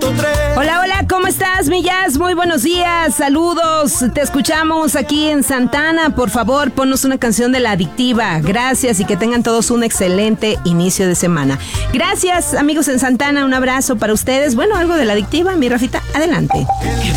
Hola, hola, ¿cómo estás, mi Jazz? Muy buenos días, saludos, te escuchamos aquí en Santana. Por favor, ponnos una canción de La Adictiva. Gracias y que tengan todos un excelente inicio de semana. Gracias, amigos en Santana, un abrazo para ustedes. Bueno, algo de La Adictiva, mi Rafita, adelante.